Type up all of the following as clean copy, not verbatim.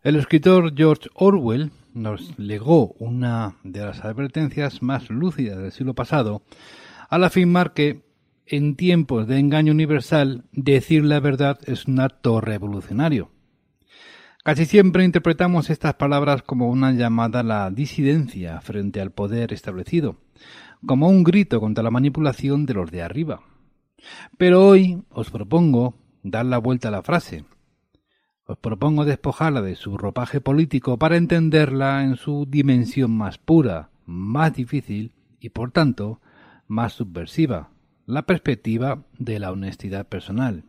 El escritor George Orwell nos legó una de las advertencias más lúcidas del siglo pasado al afirmar que, en tiempos de engaño universal, decir la verdad es un acto revolucionario. Casi siempre interpretamos estas palabras como una llamada a la disidencia frente al poder establecido, como un grito contra la manipulación de los de arriba. Pero hoy os propongo dar la vuelta a la frase. Os propongo despojarla de su ropaje político para entenderla en su dimensión más pura, más difícil y, por tanto, más subversiva, la perspectiva de la honestidad personal.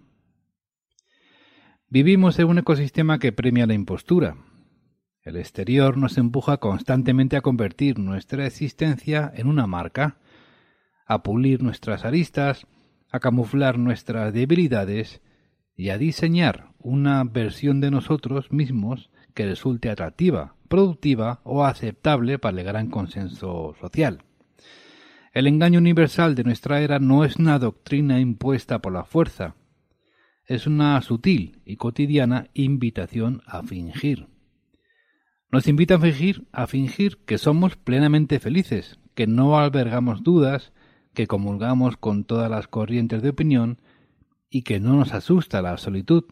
Vivimos en un ecosistema que premia la impostura. El exterior nos empuja constantemente a convertir nuestra existencia en una marca, a pulir nuestras aristas, a camuflar nuestras debilidades y a diseñar una versión de nosotros mismos que resulte atractiva, productiva o aceptable para el gran consenso social. El engaño universal de nuestra era no es una doctrina impuesta por la fuerza, es una sutil y cotidiana invitación a fingir. Nos invita a fingir que somos plenamente felices, que no albergamos dudas, que comulgamos con todas las corrientes de opinión y que no nos asusta la solitud.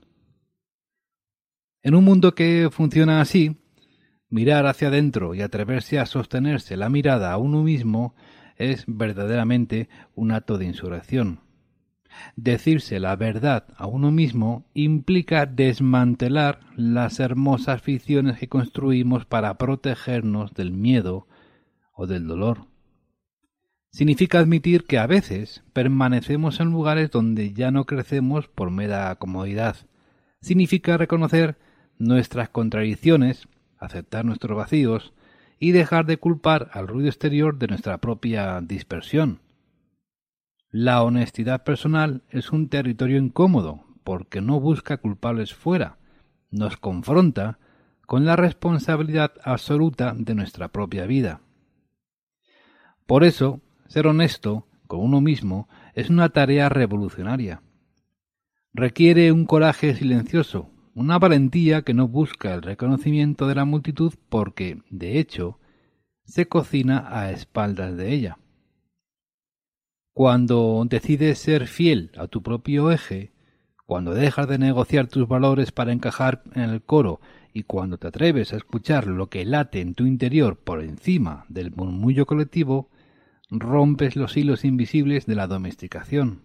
En un mundo que funciona así, mirar hacia adentro y atreverse a sostenerse la mirada a uno mismo es verdaderamente un acto de insurrección. Decirse la verdad a uno mismo implica desmantelar las hermosas ficciones que construimos para protegernos del miedo o del dolor. Significa admitir que a veces permanecemos en lugares donde ya no crecemos por mera comodidad. Significa reconocer nuestras contradicciones, aceptar nuestros vacíos y dejar de culpar al ruido exterior de nuestra propia dispersión. La honestidad personal es un territorio incómodo porque no busca culpables fuera, nos confronta con la responsabilidad absoluta de nuestra propia vida. Por eso, ser honesto con uno mismo es una tarea revolucionaria. Requiere un coraje silencioso, una valentía que no busca el reconocimiento de la multitud porque, de hecho, se cocina a espaldas de ella. Cuando decides ser fiel a tu propio eje, cuando dejas de negociar tus valores para encajar en el coro y cuando te atreves a escuchar lo que late en tu interior por encima del murmullo colectivo, rompes los hilos invisibles de la domesticación.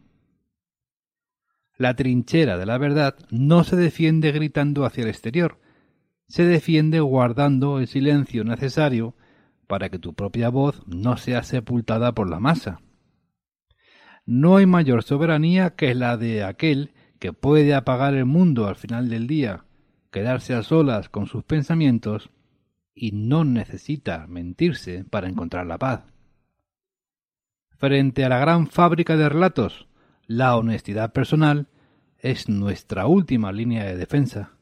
La trinchera de la verdad no se defiende gritando hacia el exterior, se defiende guardando el silencio necesario para que tu propia voz no sea sepultada por la masa. No hay mayor soberanía que la de aquel que puede apagar el mundo al final del día, quedarse a solas con sus pensamientos y no necesita mentirse para encontrar la paz. Frente a la gran fábrica de relatos, la honestidad personal es nuestra última línea de defensa.